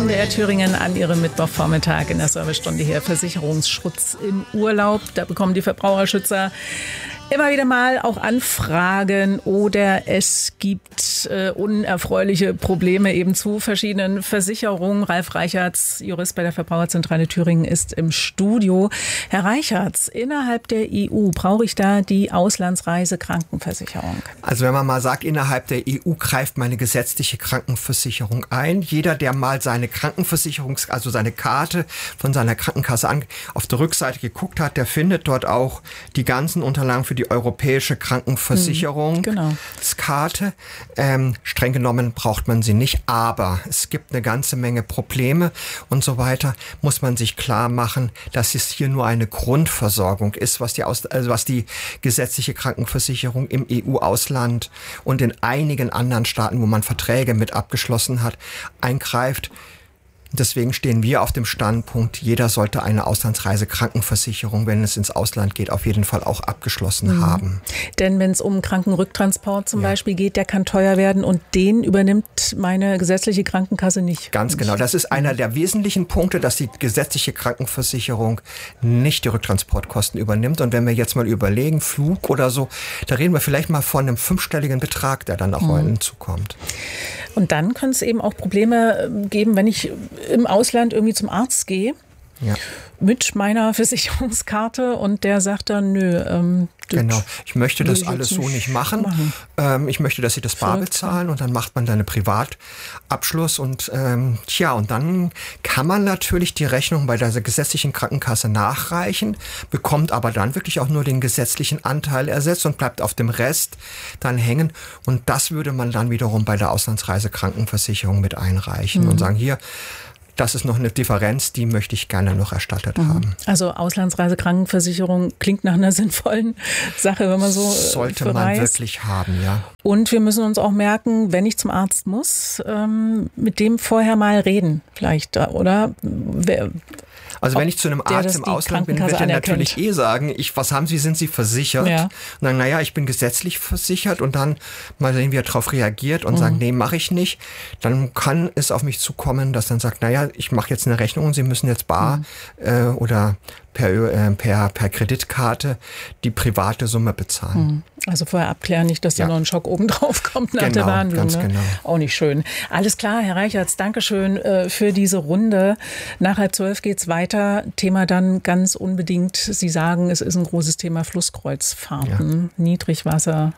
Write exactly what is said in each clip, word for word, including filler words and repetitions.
M D R Thüringen an Ihrem Mittwochvormittag in der Servicestunde hier. Versicherungsschutz im Urlaub. Da bekommen die Verbraucherschützer immer wieder mal auch Anfragen oder es gibt äh, unerfreuliche Probleme eben zu verschiedenen Versicherungen. Ralf Reichertz, Jurist bei der Verbraucherzentrale Thüringen, ist im Studio. Herr Reichertz, innerhalb der E U brauche ich da die Auslandsreisekrankenversicherung? Also wenn man mal sagt, innerhalb der E U greift meine gesetzliche Krankenversicherung ein. Jeder, der mal seine Krankenversicherung, also seine Karte von seiner Krankenkasse an, auf der Rückseite geguckt hat, der findet dort auch die ganzen Unterlagen für die europäische Krankenversicherung. Genau. Karte. Ähm, streng genommen braucht man sie nicht, aber es gibt eine ganze Menge Probleme und so weiter. Muss man sich klar machen, dass es hier nur eine Grundversorgung ist, was die, Aus also was die gesetzliche Krankenversicherung im E U-Ausland und in einigen anderen Staaten, wo man Verträge mit abgeschlossen hat, eingreift. Deswegen stehen wir auf dem Standpunkt, jeder sollte eine Auslandsreisekrankenversicherung, wenn es ins Ausland geht, auf jeden Fall auch abgeschlossen mhm. haben. Denn wenn es um Krankenrücktransport zum ja. Beispiel geht, der kann teuer werden und den übernimmt meine gesetzliche Krankenkasse nicht. Ganz genau. Das ist einer der wesentlichen Punkte, dass die gesetzliche Krankenversicherung nicht die Rücktransportkosten übernimmt. Und wenn wir jetzt mal überlegen, Flug oder so, da reden wir vielleicht mal von einem fünfstelligen Betrag, der dann auch mhm. hinzukommt. Und dann können es eben auch Probleme geben, wenn ich im Ausland irgendwie zum Arzt gehe, ja. mit meiner Versicherungskarte und der sagt dann, nö, ähm, genau, ich möchte das alles so nicht machen. machen. Ähm, ich möchte, dass Sie das bar bezahlen und dann macht man da einen Privatabschluss und ähm, tja, und dann kann man natürlich die Rechnung bei der gesetzlichen Krankenkasse nachreichen, bekommt aber dann wirklich auch nur den gesetzlichen Anteil ersetzt und bleibt auf dem Rest dann hängen und das würde man dann wiederum bei der Auslandsreisekrankenversicherung mit einreichen mhm. und sagen, hier, das ist noch eine Differenz, die möchte ich gerne noch erstattet mhm. haben. Also Auslandsreisekrankenversicherung klingt nach einer sinnvollen Sache, wenn man so sollte verreist. Man wirklich haben, ja. Und wir müssen uns auch merken, wenn ich zum Arzt muss, ähm, mit dem vorher mal reden vielleicht, oder? Wer, Also wenn ich zu einem Arzt im Ausland bin, wird er natürlich eh sagen, ich, was haben Sie, sind Sie versichert? Ja. Und dann, naja, ich bin gesetzlich versichert und dann mal sehen, wie er darauf reagiert und mhm. sagt, nee, mache ich nicht. Dann kann es auf mich zukommen, dass dann sagt, naja, ich mache jetzt eine Rechnung und Sie müssen jetzt bar mhm. äh, oder per, äh, per, per Kreditkarte die private Summe bezahlen. Also vorher abklären, nicht, dass ja. da noch ein Schock obendrauf kommt nach genau, der Behandlung. Ganz ne? genau. Auch nicht schön. Alles klar, Herr Reichertz, Dankeschön äh, für diese Runde. Nach halb zwölf geht's weiter. Thema dann ganz unbedingt, Sie sagen, es ist ein großes Thema Flusskreuzfahrten, ja. Niedrigwasser.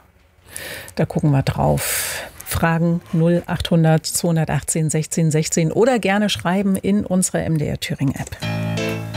Da gucken wir drauf. Fragen null achthundert zweihundertachtzehn sechzehn sechzehn oder gerne schreiben in unsere M D R Thüringen App.